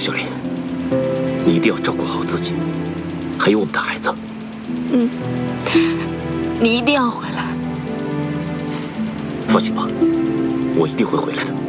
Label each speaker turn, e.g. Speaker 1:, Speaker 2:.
Speaker 1: 小林，你一定要照顾好自己，还有我们的孩子。
Speaker 2: 嗯，你一定要回来。
Speaker 1: 放心吧，我一定会回来的。